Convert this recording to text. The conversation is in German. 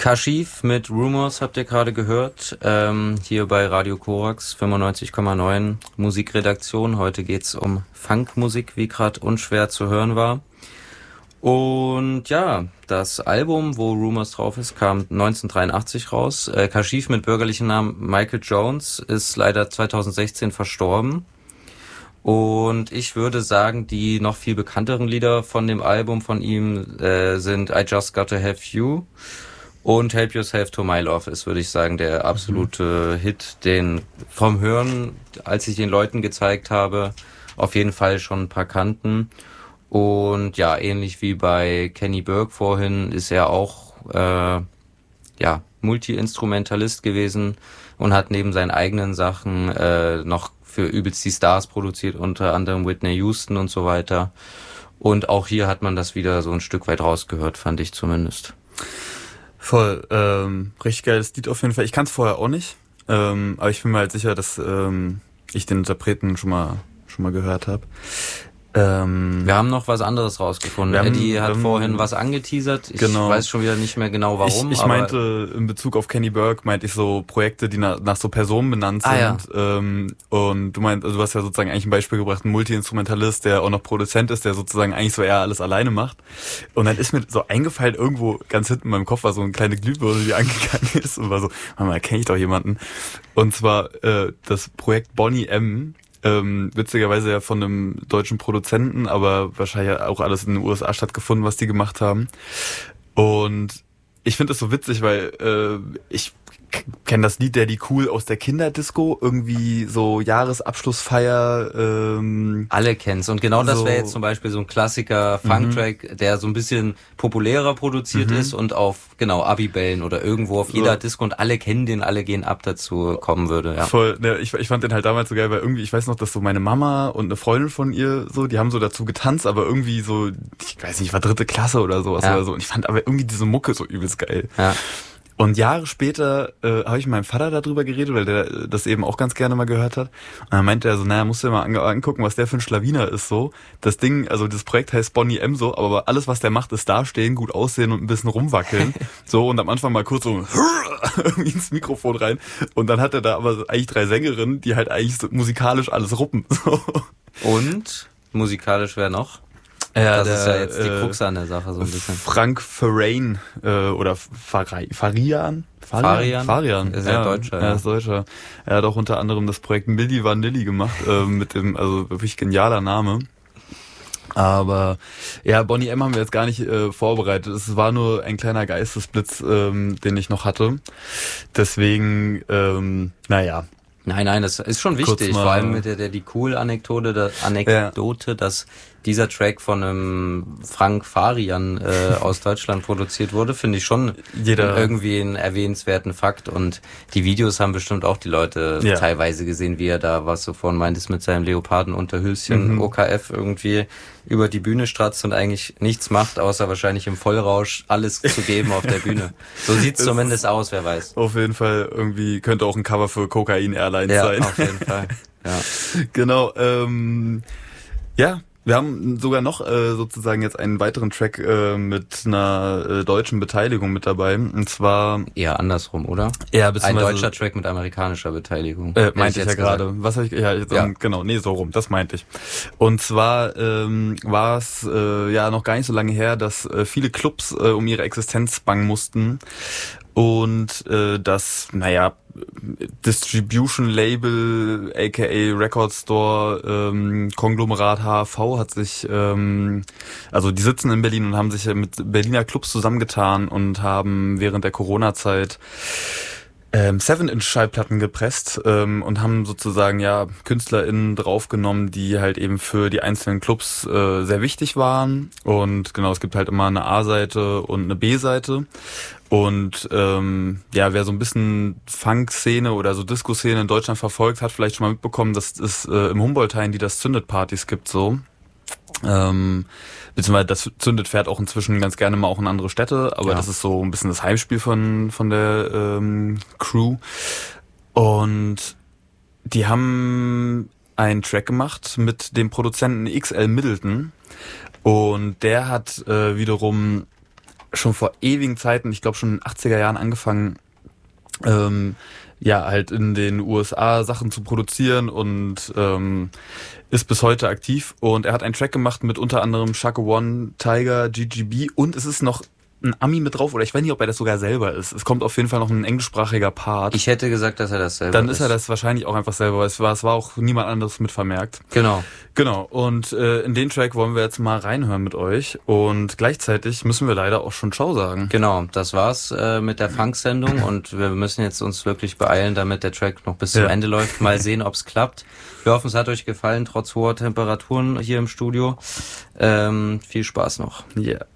Kashif mit Rumors habt ihr gerade gehört, hier bei Radio Korax 95,9 Musikredaktion. Heute geht's um Funkmusik, wie gerade unschwer zu hören war. Und ja, das Album, wo Rumors drauf ist, kam 1983 raus. Kashif mit bürgerlichem Namen Michael Jones ist leider 2016 verstorben. Und ich würde sagen, die noch viel bekannteren Lieder von dem Album von ihm sind I Just Gotta Have You und Help Yourself to My Love ist, würde ich sagen, der absolute Hit, den vom Hören, als ich den Leuten gezeigt habe, auf jeden Fall schon ein paar kannten. Und ja, ähnlich wie bei Kenny Burke vorhin ist er auch Multi-Instrumentalist gewesen und hat neben seinen eigenen Sachen noch für übelst die Stars produziert, unter anderem Whitney Houston und so weiter. Und auch hier hat man das wieder so ein Stück weit rausgehört, fand ich zumindest. Voll, richtig geiles Lied auf jeden Fall. Ich kann's vorher auch nicht, aber ich bin mir halt sicher, dass ich den Interpreten schon mal gehört habe. Wir haben noch was anderes rausgefunden. Eddie hat vorhin was angeteasert. Ich weiß schon wieder nicht mehr genau warum. Ich meinte in Bezug auf Kenny Burke, meinte ich so Projekte, die nach so Personen benannt sind. Ja. Und du hast ja sozusagen eigentlich ein Beispiel gebracht, ein Multi-Instrumentalist, der auch noch Produzent ist, der sozusagen eigentlich so eher alles alleine macht. Und dann ist mir so eingefallen, irgendwo ganz hinten in meinem Kopf war so eine kleine Glühbirne, die angegangen ist und war so, Mama, kenne ich doch jemanden. Und zwar das Projekt Boney M., witzigerweise ja von einem deutschen Produzenten, aber wahrscheinlich auch alles in den USA stattgefunden, was die gemacht haben. Und ich finde das so witzig, weil ich kenne das Lied Daddy Cool aus der Kinderdisco, irgendwie so Jahresabschlussfeier. Alle kennen's. Und genau das wäre jetzt zum Beispiel so ein Klassiker Funk-Track, der so ein bisschen populärer produziert ist und auf, Abibellen oder irgendwo auf jeder Disco und alle kennen den, alle gehen ab dazu kommen würde. Ja. Voll, ne, ich fand den halt damals so geil, weil irgendwie, ich weiß noch, dass so meine Mama und eine Freundin von ihr so, die haben so dazu getanzt, aber irgendwie so, ich weiß nicht, war 3. Klasse oder sowas oder so. Und ich fand aber irgendwie diese Mucke so übelst geil. Ja. Und Jahre später habe ich mit meinem Vater darüber geredet, weil der das eben auch ganz gerne mal gehört hat. Und dann meinte er so, musst du dir mal angucken, was der für ein Schlawiner ist so. Das Ding, also das Projekt heißt Boney M so, aber alles, was der macht, ist dastehen, gut aussehen und ein bisschen rumwackeln. So, und am Anfang mal kurz so irgendwie ins Mikrofon rein. Und dann hat er da aber eigentlich 3 Sängerinnen, die halt eigentlich so musikalisch alles ruppen. So. Und musikalisch wer noch? Ja, das ist ja jetzt die Krux an der Sache so ein bisschen. Frank Farian oder Farian? Ist ja Deutscher. Ja, ist Deutscher. Er hat auch unter anderem das Projekt Milli Vanilli gemacht, mit dem, also wirklich genialer Name. Aber ja, Boney M haben wir jetzt gar nicht vorbereitet. Es war nur ein kleiner Geistesblitz, den ich noch hatte. Deswegen, naja. Nein, das ist schon wichtig, vor allem mit der die cool Anekdote, dass dieser Track von einem Frank Farian aus Deutschland produziert wurde, finde ich schon irgendwie einen erwähnenswerten Fakt. Und die Videos haben bestimmt auch die Leute teilweise gesehen, wie er da, was du vorhin meintest, mit seinem Leopardenunterhöschen OKF irgendwie über die Bühne stratzt und eigentlich nichts macht, außer wahrscheinlich im Vollrausch alles zu geben auf der Bühne. So sieht's zumindest aus, wer weiß. Auf jeden Fall, irgendwie könnte auch ein Cover für Kokain Airlines sein. Ja, auf jeden Fall. Ja. Genau, wir haben sogar noch sozusagen jetzt einen weiteren Track mit einer deutschen Beteiligung mit dabei. Und zwar eher andersrum, oder? Ja, ein deutscher Track mit amerikanischer Beteiligung. Meinte ich ja gerade. Was habe ich? Genau, so rum. Das meinte ich. Und zwar war es noch gar nicht so lange her, dass viele Clubs um ihre Existenz bangen mussten. Und das, Distribution Label, aka Record Store, Konglomerat HAV hat sich, also die sitzen in Berlin und haben sich mit Berliner Clubs zusammengetan und haben während der Corona-Zeit 7-Inch-Schallplatten gepresst und haben sozusagen KünstlerInnen draufgenommen, die halt eben für die einzelnen Clubs sehr wichtig waren. Und genau, es gibt halt immer eine A-Seite und eine B-Seite. Und wer so ein bisschen Funk-Szene oder so Disco-Szene in Deutschland verfolgt, hat vielleicht schon mal mitbekommen, dass es im Humboldt-Hain die das Zündet-Partys gibt so. Beziehungsweise das Zündet fährt auch inzwischen ganz gerne mal auch in andere Städte, aber das ist so ein bisschen das Heimspiel von der Crew. Und die haben einen Track gemacht mit dem Produzenten XL Middleton und der hat wiederum schon vor ewigen Zeiten, ich glaube schon in den 80er Jahren angefangen, halt in den USA Sachen zu produzieren und ist bis heute aktiv. Und er hat einen Track gemacht mit unter anderem Shaka One, Tiger, GGB und es ist noch ein Ami mit drauf, oder ich weiß nicht, ob er das sogar selber ist. Es kommt auf jeden Fall noch ein englischsprachiger Part. Ich hätte gesagt, dass er das selber ist. Dann ist er das wahrscheinlich auch einfach selber. Es war auch niemand anderes mit vermerkt. Genau. Und in den Track wollen wir jetzt mal reinhören mit euch. Und gleichzeitig müssen wir leider auch schon Ciao sagen. Genau, das war's mit der Funk-Sendung und wir müssen jetzt uns wirklich beeilen, damit der Track noch bis zum Ende läuft. Mal sehen, ob's klappt. Wir hoffen, es hat euch gefallen, trotz hoher Temperaturen hier im Studio. Viel Spaß noch. Yeah.